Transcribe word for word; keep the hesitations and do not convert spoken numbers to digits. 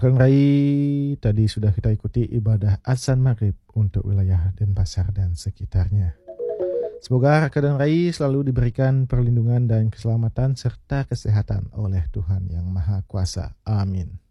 Rekan Rai, tadi sudah kita ikuti ibadah azan maghrib untuk wilayah Denpasar dan sekitarnya. Semoga rekan Rai selalu diberikan perlindungan dan keselamatan serta kesehatan oleh Tuhan Yang Maha Kuasa. Amin.